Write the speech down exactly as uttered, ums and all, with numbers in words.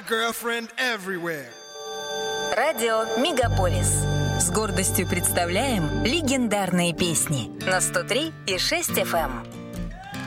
girlfriend everywhere. Радио Мегаполис. С гордостью представляем легендарные песни на сто три и шесть эф эм.